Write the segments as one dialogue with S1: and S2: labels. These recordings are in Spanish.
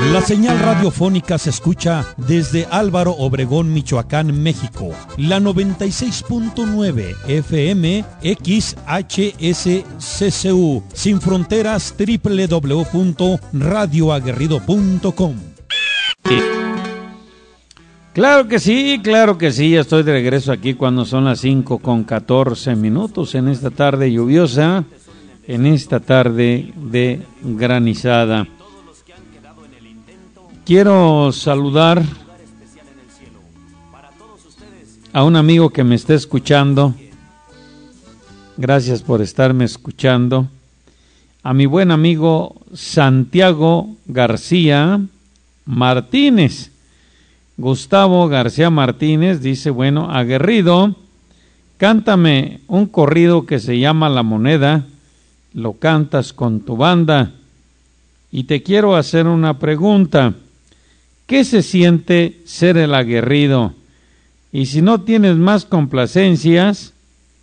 S1: La señal radiofónica se escucha desde Álvaro Obregón, Michoacán, México. La 96.9 FM XHSCCU. Sin fronteras, www.radioaguerrido.com.
S2: Claro que sí, ya estoy de regreso aquí cuando son las 5:14 en esta tarde lluviosa, en esta tarde de granizada. Quiero saludar a un amigo que me está escuchando. Gracias por estarme escuchando. A mi buen amigo Santiago García Martínez. Gustavo García Martínez dice, bueno, aguerrido, cántame un corrido que se llama La Moneda, lo cantas con tu banda. Y te quiero hacer una pregunta. ¿Qué se siente ser el aguerrido? Y si no tienes más complacencias,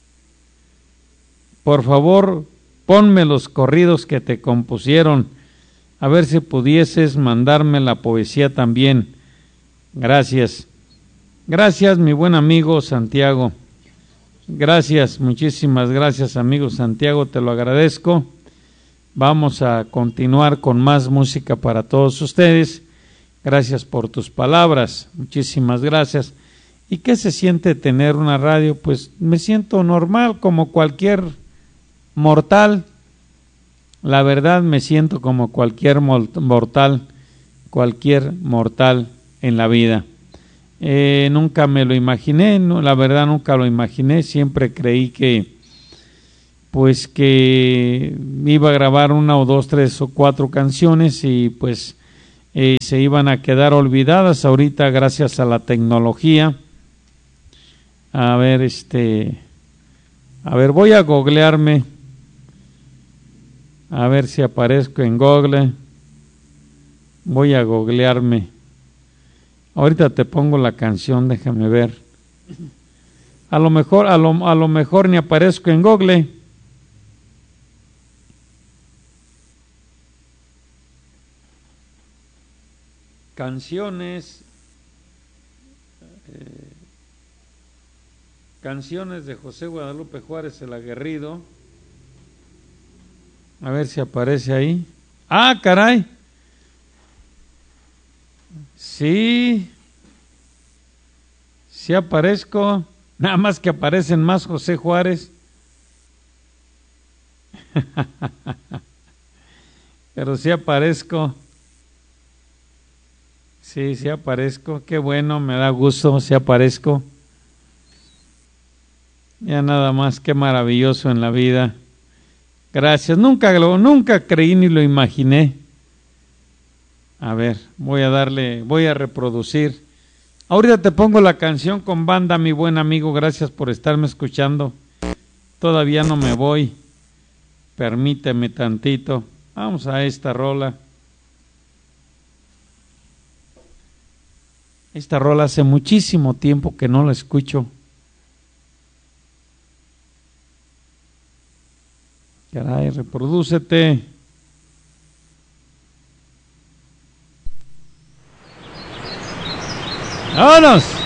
S2: por favor, ponme los corridos que te compusieron, a ver si pudieses mandarme la poesía también. Gracias. Gracias, mi buen amigo Santiago. Gracias, muchísimas gracias, amigo Santiago, te lo agradezco. Vamos a continuar con más música para todos ustedes. Gracias por tus palabras, muchísimas gracias. ¿Y qué se siente tener una radio? Pues me siento normal, como cualquier mortal. La verdad, me siento como cualquier mortal en la vida. Nunca me lo imaginé, no, la verdad nunca lo imaginé. Siempre creí que iba a grabar 1 o 2, 3 o 4 canciones y pues se iban a quedar olvidadas. Ahorita, gracias a la tecnología, a ver, voy a googlearme, a ver si aparezco en Google. Voy a googlearme. Ahorita te pongo la canción, déjame ver. A lo mejor ni aparezco en Google. Canciones de José Guadalupe Juárez el Aguerrido. A ver si aparece ahí. ¡Ah, caray! Sí aparezco, nada más que aparecen más José Juárez. Pero sí aparezco. Sí aparezco. Qué bueno, me da gusto, sí aparezco. Ya nada más, qué maravilloso en la vida. Gracias, nunca creí ni lo imaginé. A ver, voy a reproducir. Ahorita te pongo la canción con banda, mi buen amigo. Gracias por estarme escuchando. Todavía no me voy. Permíteme tantito. Vamos a esta rola. Esta rola hace muchísimo tiempo que no la escucho. Caray, reprodúcete. ¡Vámonos!